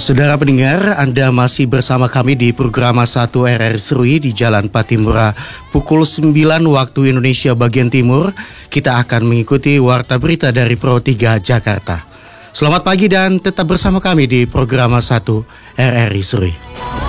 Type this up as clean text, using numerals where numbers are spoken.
Saudara pendengar, Anda masih bersama kami di program 1 RRI Serui di Jalan Patimura. Pukul 9 waktu Indonesia bagian Timur, kita akan mengikuti Warta Berita dari Pro 3 Jakarta. Selamat pagi dan tetap bersama kami di program 1 RRI Serui.